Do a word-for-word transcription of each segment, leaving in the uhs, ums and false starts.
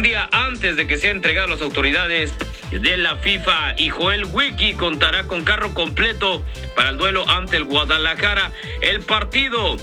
un día antes de que sea entregado a las autoridades de la FIFA. Y Joel Wiki contará con carro completo para el duelo ante el Guadalajara. El partido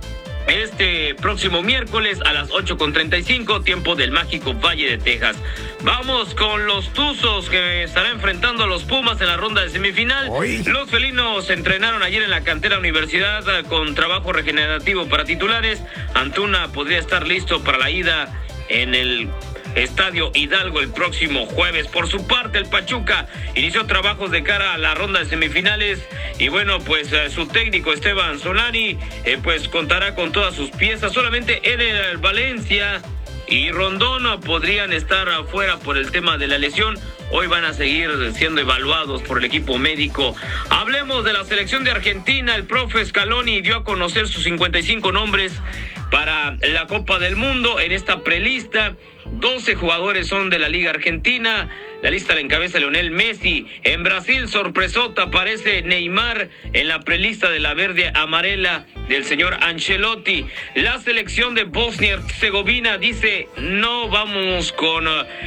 este próximo miércoles a las ocho con treinta y cinco, tiempo del mágico Valle de Texas. Vamos con los Tuzos, que estará enfrentando a los Pumas en la ronda de semifinal. Hoy. Los felinos entrenaron ayer en la cantera Universidad con trabajo regenerativo para titulares. Antuna podría estar listo para la ida en el Estadio Hidalgo el próximo jueves. Por su parte, el Pachuca inició trabajos de cara a la ronda de semifinales y bueno, pues eh, su técnico Esteban Solari eh, pues contará con todas sus piezas. Solamente Eder Valencia y Rondón podrían estar afuera por el tema de la lesión. Hoy van a seguir siendo evaluados por el equipo médico. Hablemos de la selección de Argentina. El profe Scaloni dio a conocer sus cincuenta y cinco nombres para la Copa del Mundo. En esta prelista, doce jugadores son de la Liga Argentina. La lista la encabeza Lionel Messi. En Brasil, sorpresota, aparece Neymar en la prelista de la verde amarela del señor Ancelotti. La selección de Bosnia-Herzegovina dice: no vamos con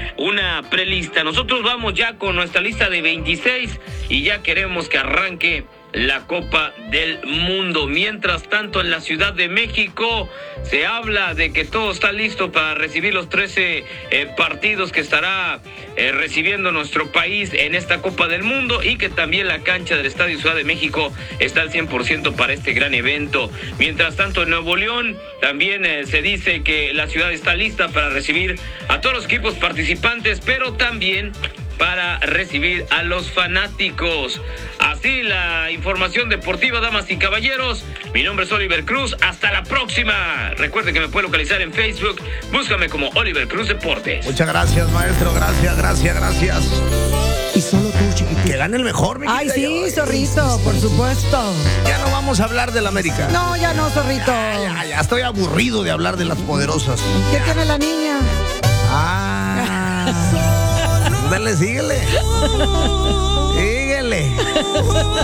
una prelista, nosotros vamos ya con nuestra lista de veintiséis y ya queremos que arranque la Copa del Mundo. Mientras tanto, en la Ciudad de México se habla de que todo está listo para recibir los trece eh, partidos que estará eh, recibiendo nuestro país en esta Copa del Mundo, y que también la cancha del Estadio Ciudad de México está al cien por ciento para este gran evento. Mientras tanto, en Nuevo León también eh, se dice que la ciudad está lista para recibir a todos los equipos participantes, pero también para recibir a los fanáticos. Así la información deportiva, damas y caballeros. Mi nombre es Oliver Cruz. Hasta la próxima. Recuerden que me pueden localizar en Facebook. Búscame como Oliver Cruz Deportes. Muchas gracias, maestro. Gracias, gracias, gracias. Y solo tú, chiquitito. Que gane el mejor, mi Ay, sí, zorrito, por supuesto. Ya no vamos a hablar del América. No, ya no, zorrito. Ya, ya, ya estoy aburrido de hablar de las poderosas. ¿Qué tiene la niña? Ah. Dale, síguele. Síguele.